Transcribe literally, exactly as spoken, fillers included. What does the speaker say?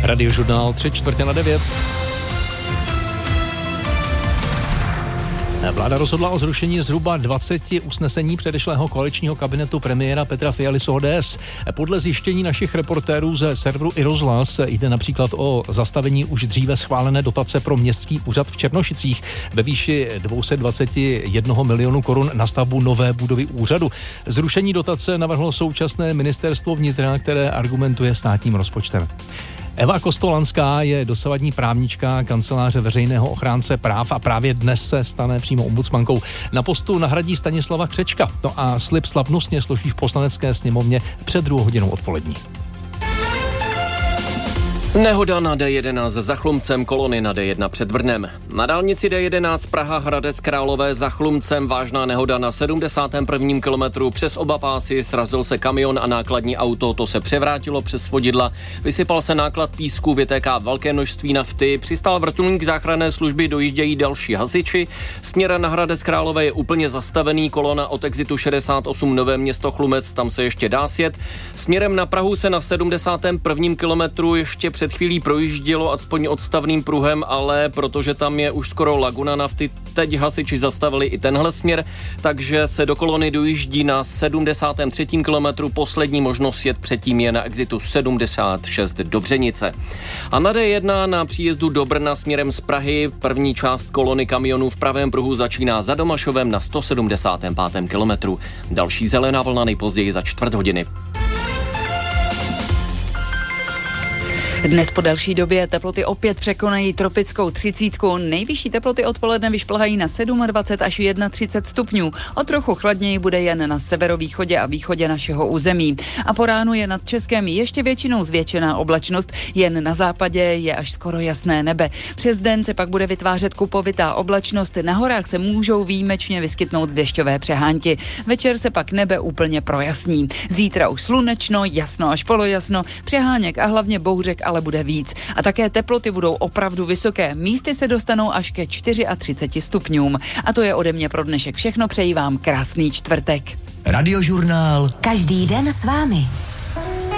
Radiožurnál tři čtvrtě na devět. Vláda rozhodla o zrušení zhruba dvaceti usnesení předešlého koaličního kabinetu premiéra Petra Fialy z O D S. Podle zjištění našich reportérů ze serveru iRozhlas jde například o zastavení už dříve schválené dotace pro městský úřad v Černošicích ve výši dvě stě dvacet jedna milionu korun na stavbu nové budovy úřadu. Zrušení dotace navrhlo současné ministerstvo vnitra, které argumentuje státním rozpočtem. Eva Kostolanská je dosavadní právnička kanceláře veřejného ochránce práv a právě dnes se stane přímo ombudsmankou. Na postu nahradí Stanislava Křečka. No a slib slavnostně složí v Poslanecké sněmovně před druhou hodinou odpolední. Nehoda na D jedenáct za Chlumcem, kolony na D jedna před Brnem. Na dálnici D jedenáct Praha Hradec Králové za Chlumcem vážná nehoda na sedmdesátém prvním kilometru. Přes oba pásy srazil se kamion a nákladní auto, to se převrátilo přes svodidla. Vysypal se náklad písku, vytéká velké množství nafty. Přistál vrtulník záchranné služby, dojíždějí další hasiči. Směr na Hradec Králové je úplně zastavený, kolona od exitu šedesát osm Nové Město Chlumec, tam se ještě dá sjet. Směrem na Prahu se na sedmdesátém prvním kilometru ještě před chvílí projíždělo aspoň odstavným pruhem, ale protože tam je už skoro laguna nafty, teď hasiči zastavili i tenhle směr, takže se do kolony dojíždí na sedmdesátém třetím kilometru. Poslední možnost jet předtím je na exitu sedmdesát šest Dobřenice. A na D jedna na příjezdu do Brna směrem z Prahy první část kolony kamionů v pravém pruhu začíná za Domašovem na sto sedmdesátém pátém kilometru. Další zelená vlna nejpozději za čtvrt hodiny. Dnes po delší době teploty opět překonají tropickou třicítku. Nejvyšší teploty odpoledne vyšplhají na dvacet sedm až třicet jedna stupňů. O trochu chladněji bude jen na severovýchodě a východě našeho území. A po ránu je nad Českem ještě většinou zvětšená oblačnost, jen na západě je až skoro jasné nebe. Přes den se pak bude vytvářet kupovitá oblačnost, na horách se můžou výjimečně vyskytnout dešťové přehánky. Večer se pak nebe úplně projasní. Zítra už slunečno, jasno až polojasno, přeháněk a hlavně bouřek ale bude víc. A také teploty budou opravdu vysoké. Místy se dostanou až ke třiceti čtyřem stupňům. A to je ode mě pro dnešek všechno. Přeji vám krásný čtvrtek. Radiožurnál. Každý den s vámi.